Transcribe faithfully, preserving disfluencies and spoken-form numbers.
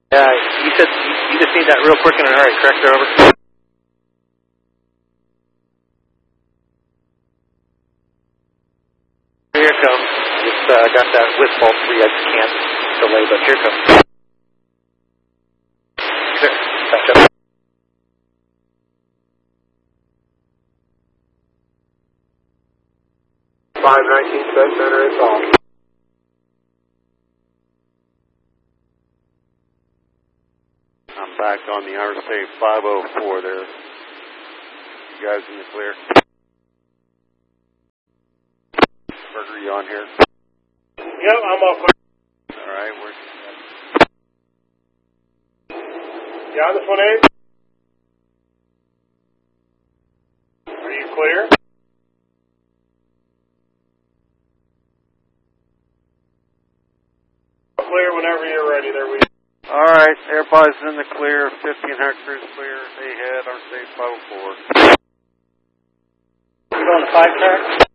Yeah, you said you just need that real quick and in a hurry, correct, sir? Over. Here it comes. Just uh, got that whistle for you. I just can't delay, but here it comes. There. Back up. five nineteen Fed Center, it's off. I'm back on the R S A five oh four there. You guys in the clear? Burger, you on here? Yep, I'm all clear. All right, we're... You on this one, Abe? Are you clear? Clear whenever you're ready there, we... All right, everybody's in the clear. fifteen hundred cruise clear. Ahead, R S A five oh four. You going to five track?